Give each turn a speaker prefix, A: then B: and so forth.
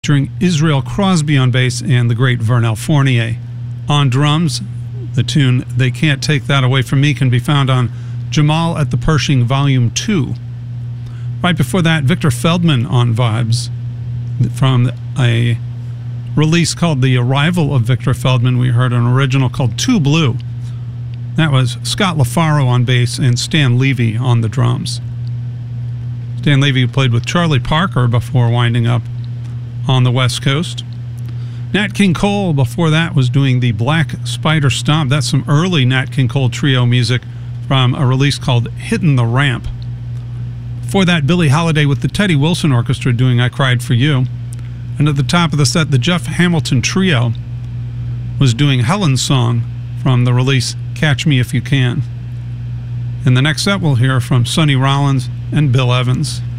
A: featuring Israel Crosby on bass and the great Vernel Fournier. On drums, the tune They Can't Take That Away From Me can be found on Jamal at the Pershing Volume 2. Right before that, Victor Feldman on vibes from a release called The Arrival of Victor Feldman. We heard an original called Too Blue. That was Scott LaFaro on bass and Stan Levy on the drums. Stan Levy played with Charlie Parker before winding up on the West Coast. Nat King Cole before that was doing the Black Spider Stomp. That's some early Nat King Cole trio music from a release called Hittin' the Ramp. Before that, Billie Holiday with the Teddy Wilson Orchestra doing I Cried For You. And at the top of the set, the Jeff Hamilton Trio was doing Helen's Song from the release Catch Me If You Can. In the next set, we'll hear from Sonny Rollins and Bill Evans.